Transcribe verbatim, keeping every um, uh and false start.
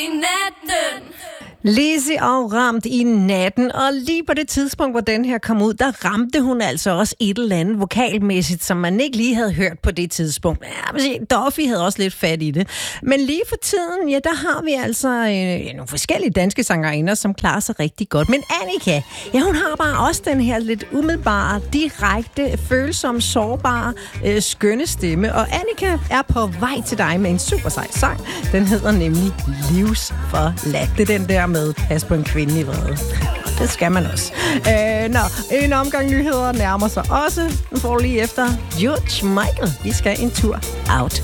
i natten. Lizzy og ramt i natten, og lige på det tidspunkt, hvor den her kom ud, der ramte hun altså også et eller andet vokalmæssigt, som man ikke lige havde hørt på det tidspunkt. Ja, Duffy havde også lidt fat i det. Men lige for tiden, ja, der har vi altså øh, nogle forskellige danske sangerinder, som klarer sig rigtig godt. Men Annika, ja, hun har bare også den her lidt umiddelbare, direkte, følsomme, sårbare, øh, skønne stemme. Og Annika er på vej til dig med en super sej sang. Den hedder nemlig Livsforladt. Det er den der med pas på en kvinde i vrede. Det skal man også. Øh, nå, en omgang nyheder nærmer sig også. Nu får du lige efter George Michael. Vi skal en tur out.